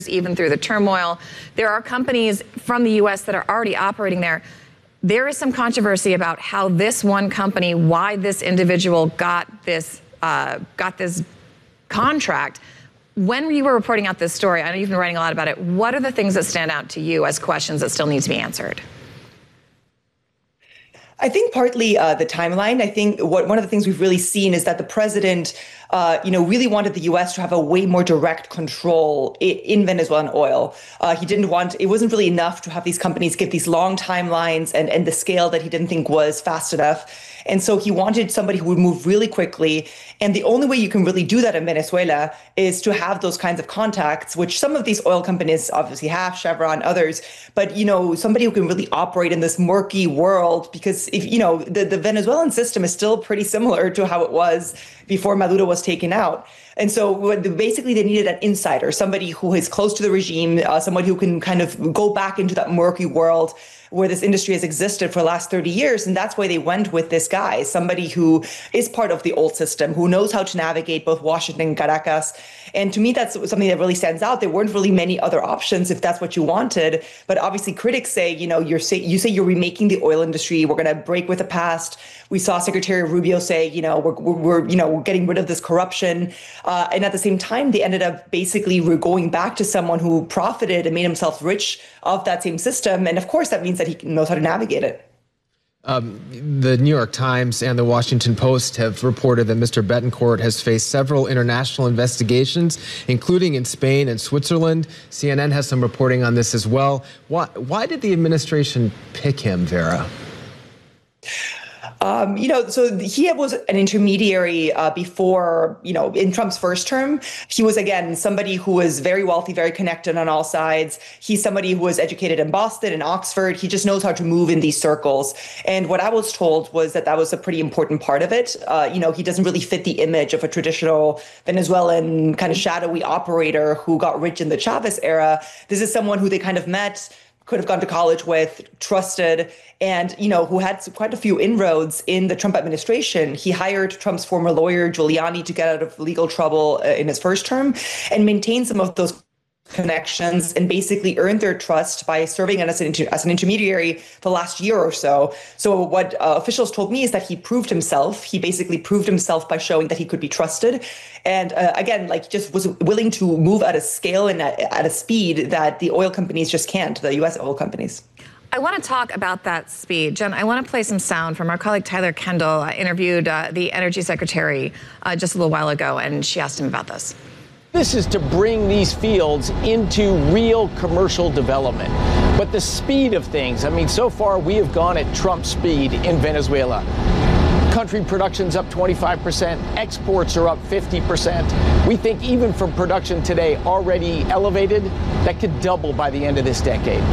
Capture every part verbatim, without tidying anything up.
even through the turmoil. There are companies from the U S that are already operating there. There is some controversy about how this one company, why this individual got this uh, got this contract. When you were reporting out this story, I know you've been writing a lot about it. What are the things that stand out to you as questions that still need to be answered? I think partly uh, the timeline. I think what one of the things we've really seen is that the president, uh, you know, really wanted the U S to have a way more direct control in, in Venezuelan oil. Uh, he didn't want, it wasn't really enough to have these companies give these long timelines and, and the scale that he didn't think was fast enough. And so he wanted somebody who would move really quickly. And the only way you can really do that in Venezuela is to have those kinds of contacts, which some of these oil companies obviously have, Chevron, others. But, you know, somebody who can really operate in this murky world, because if, you know, the, the Venezuelan system is still pretty similar to how it was before Maduro was taken out. And so basically they needed an insider, somebody who is close to the regime, uh, somebody who can kind of go back into that murky world where this industry has existed for the last thirty years. And that's why they went with this guy, somebody who is part of the old system, who knows how to navigate both Washington and Caracas. And to me, that's something that really stands out. There weren't really many other options if that's what you wanted. But obviously critics say, you know, you're say, you say you're remaking the oil industry. We're going to break with the past. We saw Secretary Rubio say, you know, we're, we're, we're you know, we're getting rid of this corruption. Uh, and at the same time, they ended up basically going back to someone who profited and made himself rich of that same system. And of course, that means that he knows how to navigate it. Um, the New York Times and the Washington Post have reported that Mister Betancourt has faced several international investigations, including in Spain and Switzerland. C N N has some reporting on this as well. Why, why did the administration pick him, Vera? Um, you know, so he was an intermediary uh, before, you know, in Trump's first term. He was, again, somebody who was very wealthy, very connected on all sides. He's somebody who was educated in Boston and Oxford. He just knows how to move in these circles. And what I was told was that that was a pretty important part of it. Uh, you know, he doesn't really fit the image of a traditional Venezuelan kind of shadowy operator who got rich in the Chavez era. This is someone who they kind of met, could have gone to college with, trusted, and, you know, who had quite a few inroads in the Trump administration. He hired Trump's former lawyer, Giuliani, to get out of legal trouble uh, in his first term and maintain some of those connections and basically earned their trust by serving as an, inter- as an intermediary the last year or so. So what uh, officials told me is that he proved himself. He basically proved himself by showing that he could be trusted. And uh, again, like just was willing to move at a scale and at, at a speed that the oil companies just can't, the U S oil companies. I want to talk about that speed. Jen, I want to play some sound from our colleague Tyler Kendall. I interviewed uh, the Energy Secretary uh, just a little while ago, and she asked him about this. This is to bring these fields into real commercial development. But the speed of things, I mean, so far we have gone at Trump speed in Venezuela. Country production's up twenty-five percent, exports are up fifty percent. We think even from production today already elevated, that could double by the end of this decade.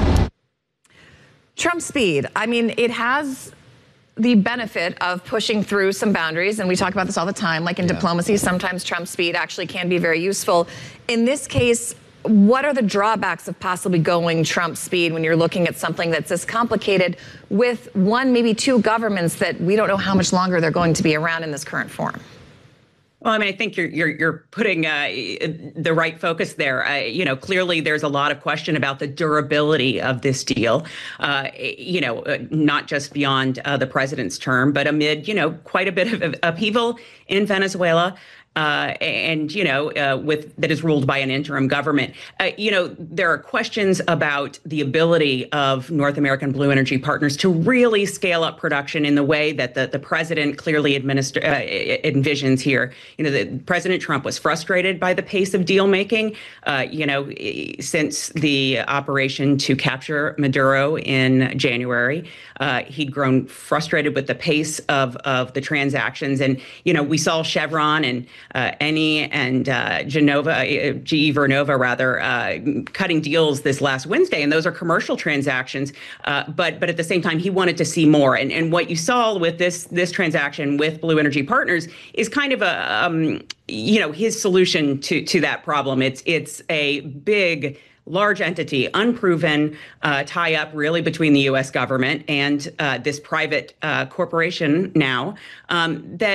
Trump speed, I mean, it has the benefit of pushing through some boundaries, and we talk about this all the time, like in yeah. diplomacy, sometimes Trump speed actually can be very useful. In this case, what are the drawbacks of possibly going Trump speed when you're looking at something that's this complicated with one, maybe two governments that we don't know how much longer they're going to be around in this current form? Well, I mean, I think you're you're you're putting uh, the right focus there. Uh, you know, clearly there's a lot of question about the durability of this deal. Uh, you know, uh, not just beyond uh, the president's term, but amid you know quite a bit of upheaval in Venezuela. Uh, and, you know, uh, with that is ruled by an interim government. Uh, you know, there are questions about the ability of North American Blue Energy Partners to really scale up production in the way that the, the president clearly administer, uh, envisions here. You know, the, President Trump was frustrated by the pace of deal making, uh, you know, since the operation to capture Maduro in January. Uh, he'd grown frustrated with the pace of, of the transactions. And, you know, we saw Chevron and Uh, Eni and uh, Genova, uh, G E Vernova, rather, uh, cutting deals this last Wednesday, and those are commercial transactions. Uh, but but at the same time, he wanted to see more. And and what you saw with this this transaction with Blue Energy Partners is kind of a um, you know his solution to to that problem. It's it's a big, large entity, unproven uh, tie-up really between the U S government and uh, this private uh, corporation now um, that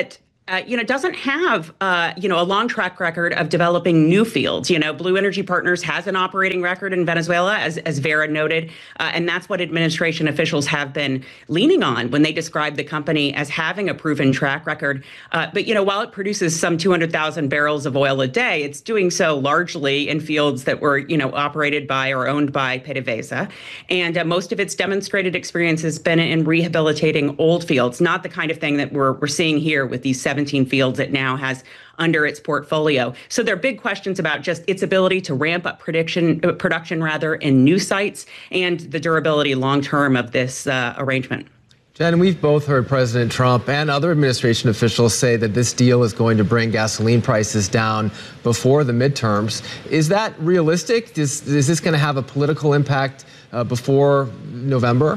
Uh, you know, doesn't have, uh, you know, a long track record of developing new fields. You know, Blue Energy Partners has an operating record in Venezuela, as, as Vera noted, uh, and that's what administration officials have been leaning on when they describe the company as having a proven track record. Uh, but, you know, while it produces some two hundred thousand barrels of oil a day, it's doing so largely in fields that were, you know, operated by or owned by PDVSA. And uh, most of its demonstrated experience has been in rehabilitating old fields, not the kind of thing that we're, we're seeing here with these seventeen fields it now has under its portfolio. So there are big questions about just its ability to ramp up prediction, uh, production rather in new sites and the durability long term of this uh, arrangement. Jen, we've both heard President Trump and other administration officials say that this deal is going to bring gasoline prices down before the midterms. Is that realistic? Is, is this going to have a political impact uh, before November?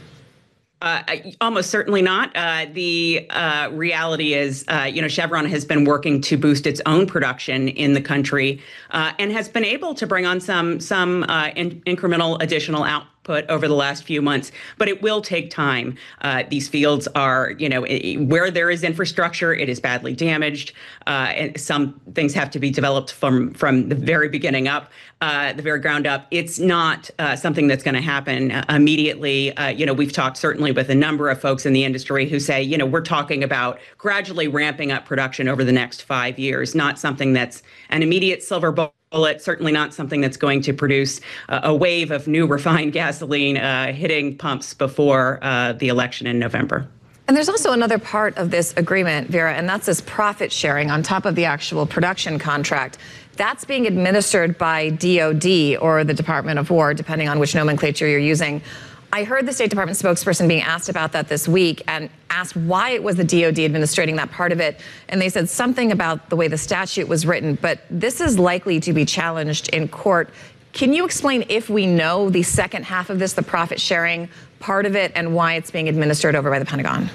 Uh, almost certainly not. Uh, the uh, reality is, uh, you know, Chevron has been working to boost its own production in the country uh, and has been able to bring on some some uh, in- incremental additional output over the last few months, but it will take time. Uh, these fields are, you know, where there is infrastructure, it is badly damaged, uh, and some things have to be developed from from the very beginning up, uh, the very ground up. It's not uh, something that's going to happen uh, immediately. Uh, you know, we've talked certainly with a number of folks in the industry who say, you know, we're talking about gradually ramping up production over the next five years, not something that's an immediate silver bullet. Bullet, certainly not something that's going to produce uh, a wave of new refined gasoline uh, hitting pumps before uh, the election in November. And there's also another part of this agreement, Vera, and that's this profit sharing on top of the actual production contract. That's being administered by D O D or the Department of War, depending on which nomenclature you're using. I heard the State Department spokesperson being asked about that this week and asked why it was the D O D administrating that part of it. And they said something about the way the statute was written, but this is likely to be challenged in court. Can you explain, if we know the second half of this, the profit sharing part of it, and why it's being administered over by the Pentagon?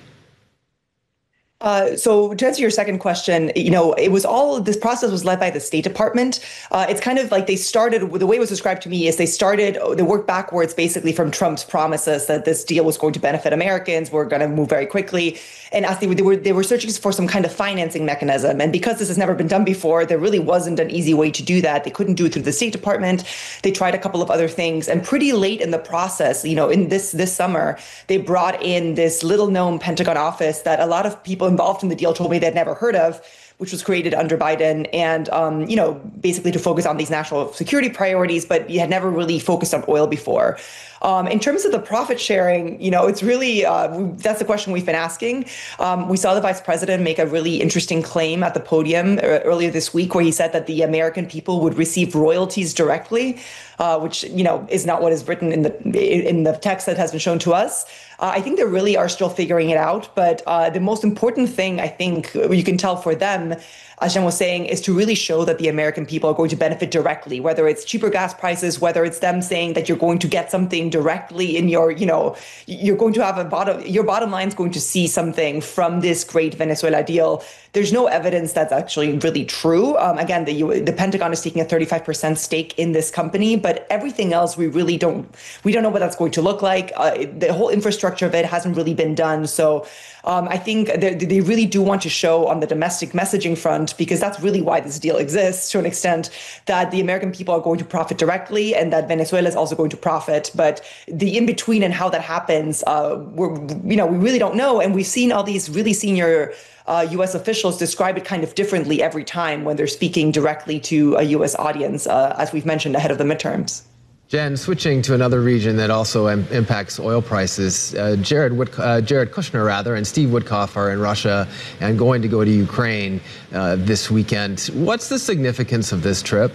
Uh, so to answer your second question, you know, it was all, this process was led by the State Department. Uh, it's kind of like they started, the way it was described to me is they started, they worked backwards basically from Trump's promises that this deal was going to benefit Americans, we're going to move very quickly. And as they were, they were, they were searching for some kind of financing mechanism. And because this has never been done before, there really wasn't an easy way to do that. They couldn't do it through the State Department. They tried a couple of other things. And pretty late in the process, you know, in this, this summer, they brought in this little known Pentagon office that a lot of people involved in the deal told me they'd never heard of, which was created under Biden, and um, you know, basically to focus on these national security priorities, but you had never really focused on oil before. Um, in terms of the profit sharing, you know, it's really, uh, we, that's the question we've been asking. Um, we saw the vice president make a really interesting claim at the podium earlier this week where he said that the American people would receive royalties directly, uh, which, you know, is not what is written in the in the text that has been shown to us. Uh, I think they really are still figuring it out. But uh, the most important thing, I think, you can tell for them, as Jen was saying, is to really show that the American people are going to benefit directly, whether it's cheaper gas prices, whether it's them saying that you're going to get something directly in your, you know, you're going to have a bottom, your bottom line is going to see something from this great Venezuela deal. There's no evidence that's actually really true. Um, again, the the Pentagon is taking a thirty-five percent stake in this company, but everything else we really don't, we don't know what that's going to look like. Uh, the whole infrastructure of it hasn't really been done. So um, I think they, they really do want to show on the domestic messaging front, because that's really why this deal exists to an extent, that the American people are going to profit directly and that Venezuela is also going to profit. But the in-between and how that happens, uh, we're, you know, we really don't know. And we've seen all these really senior Uh, U S officials describe it kind of differently every time when they're speaking directly to a U S audience, uh, as we've mentioned ahead of the midterms. Jen, switching to another region that also im- impacts oil prices, uh, Jared, Wood- uh, Jared Kushner rather, and Steve Woodcock are in Russia and going to go to Ukraine uh, this weekend. What's the significance of this trip?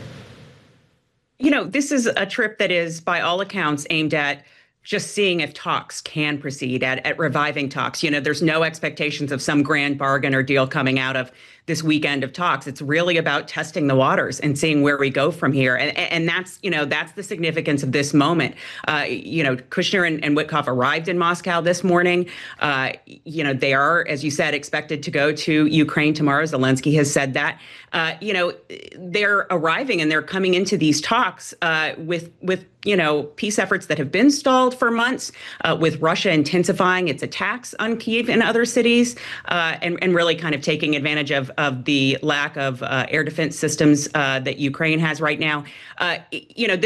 You know, this is a trip that is, by all accounts, aimed at just seeing if talks can proceed, at, at reviving talks. You know, there's no expectations of some grand bargain or deal coming out of this weekend of talks. It's really about testing the waters and seeing where we go from here. And, and that's, you know, that's the significance of this moment. Uh, you know, Kushner and, and Witkoff arrived in Moscow this morning. Uh, you know, they are, as you said, expected to go to Ukraine tomorrow. Zelensky has said that. Uh, you know, they're arriving and they're coming into these talks uh, with, with, you know, peace efforts that have been stalled for months, uh, with Russia intensifying its attacks on Kyiv and other cities, uh, and, and really kind of taking advantage of, of the lack of uh, air defense systems uh, that Ukraine has right now. Uh, you know,